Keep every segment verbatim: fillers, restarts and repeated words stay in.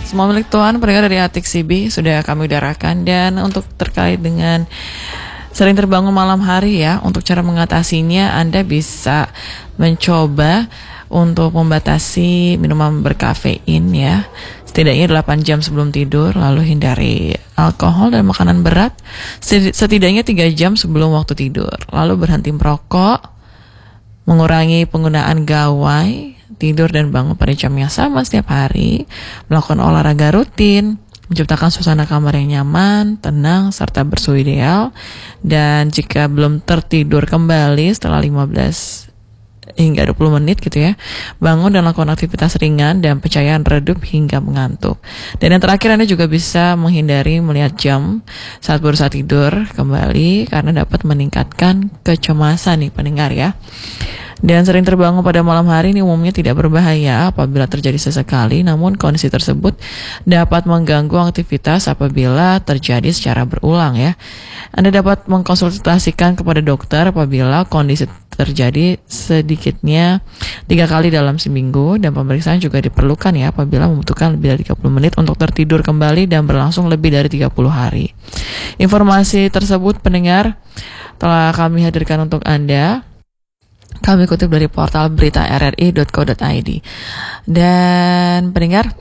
Semua milik Tuhan, pendengar dari Atik C B sudah kami udarakan. Dan untuk terkait dengan sering terbangun malam hari ya, untuk cara mengatasinya Anda bisa mencoba untuk membatasi minuman berkafein ya, setidaknya delapan jam sebelum tidur. Lalu hindari alkohol dan makanan berat setidaknya tiga jam sebelum waktu tidur. Lalu berhenti merokok, mengurangi penggunaan gawai, tidur dan bangun pada jam yang sama setiap hari, melakukan olahraga rutin, menciptakan suasana kamar yang nyaman, tenang, serta bersuhu ideal. Dan jika belum tertidur kembali setelah lima belas hingga dua puluh menit gitu ya, bangun dan lakukan aktivitas ringan dan pencahayaan redup hingga mengantuk. Dan yang terakhir, Anda juga bisa menghindari melihat jam saat berusaha tidur kembali karena dapat meningkatkan kecemasan nih pendengar ya. Dan sering terbangun pada malam hari ini umumnya tidak berbahaya apabila terjadi sesekali, namun kondisi tersebut dapat mengganggu aktivitas apabila terjadi secara berulang ya. Anda dapat mengkonsultasikan kepada dokter apabila kondisi terjadi sedikitnya tiga kali dalam seminggu, dan pemeriksaan juga diperlukan ya apabila membutuhkan lebih dari tiga puluh menit untuk tertidur kembali dan berlangsung lebih dari tiga puluh hari. Informasi tersebut pendengar telah kami hadirkan untuk Anda. Kami kutip dari portal berita r r i dot co dot i d. Dan pendengar,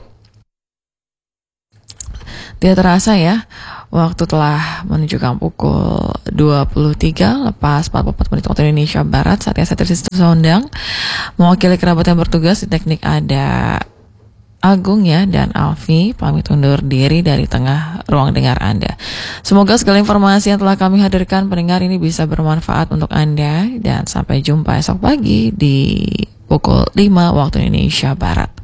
tidak terasa ya, waktu telah menunjukkan pukul dua puluh tiga lepas empat puluh empat menit waktu Indonesia Barat. Saatnya saya Tristus Sondang mewakili kerabat yang bertugas. Di teknik ada Agung ya dan Alfi, pamit undur diri dari tengah ruang dengar Anda. Semoga segala informasi yang telah kami hadirkan pendengar ini bisa bermanfaat untuk Anda, dan sampai jumpa esok pagi di pukul lima waktu Indonesia Barat.